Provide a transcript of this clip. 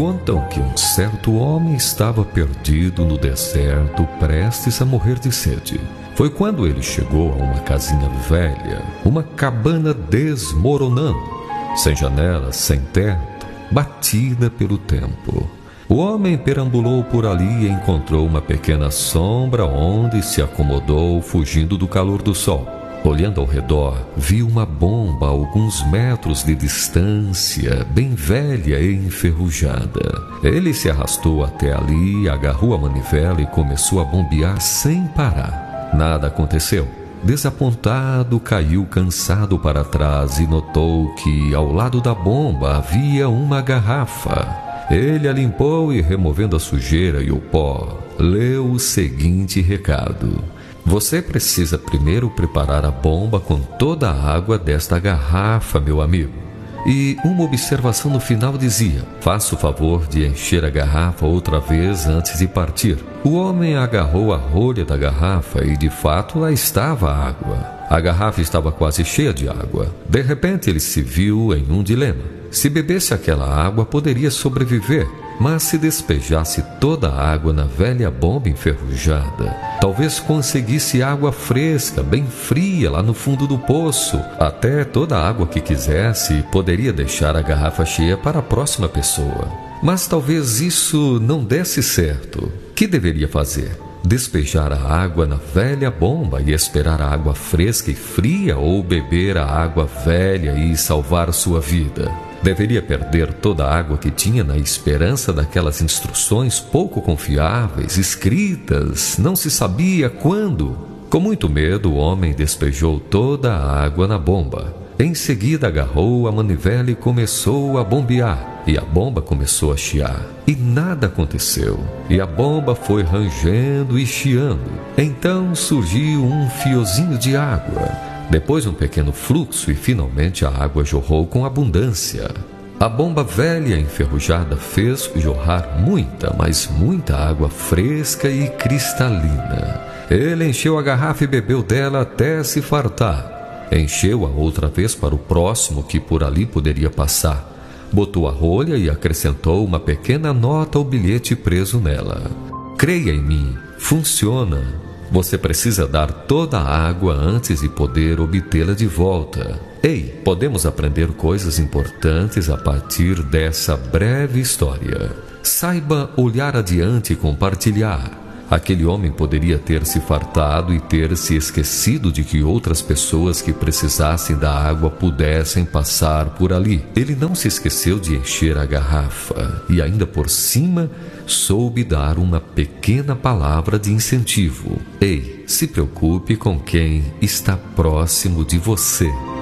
Contam que um certo homem estava perdido no deserto, prestes a morrer de sede. Foi quando ele chegou a uma casinha velha, uma cabana desmoronando, sem janelas, sem teto, batida pelo tempo. O homem perambulou por ali e encontrou uma pequena sombra onde se acomodou, fugindo do calor do sol. Olhando ao redor, viu uma bomba a alguns metros de distância, bem velha e enferrujada. Ele se arrastou até ali, agarrou a manivela e começou a bombear sem parar. Nada aconteceu. Desapontado, caiu cansado para trás e notou que, ao lado da bomba, havia uma garrafa. Ele a limpou e, removendo a sujeira e o pó, leu o seguinte recado: você precisa primeiro preparar a bomba com toda a água desta garrafa, meu amigo. E uma observação no final dizia: faça o favor de encher a garrafa outra vez antes de partir. O homem agarrou a rolha da garrafa e de fato lá estava a água. A garrafa estava quase cheia de água. De repente ele se viu em um dilema. Se bebesse aquela água, poderia sobreviver. Mas se despejasse toda a água na velha bomba enferrujada, talvez conseguisse água fresca, bem fria, lá no fundo do poço. Até toda a água que quisesse, poderia deixar a garrafa cheia para a próxima pessoa. Mas talvez isso não desse certo. O que deveria fazer? Despejar a água na velha bomba e esperar a água fresca e fria, ou beber a água velha e salvar sua vida? Deveria perder toda a água que tinha na esperança daquelas instruções pouco confiáveis, escritas, não se sabia quando. Com muito medo, o homem despejou toda a água na bomba. Em seguida, agarrou a manivela e começou a bombear. E a bomba começou a chiar. E nada aconteceu. E a bomba foi rangendo e chiando. Então surgiu um fiozinho de água. Depois um pequeno fluxo e finalmente a água jorrou com abundância. A bomba velha enferrujada fez jorrar muita, mas muita água fresca e cristalina. Ele encheu a garrafa e bebeu dela até se fartar. Encheu-a outra vez para o próximo que por ali poderia passar. Botou a rolha e acrescentou uma pequena nota ou bilhete preso nela. Creia em mim, funciona. Você precisa dar toda a água antes de poder obtê-la de volta. Ei, podemos aprender coisas importantes a partir dessa breve história. Saiba olhar adiante e compartilhar. Aquele homem poderia ter se fartado e ter se esquecido de que outras pessoas que precisassem da água pudessem passar por ali. Ele não se esqueceu de encher a garrafa e ainda por cima soube dar uma pequena palavra de incentivo. Ei, se preocupe com quem está próximo de você.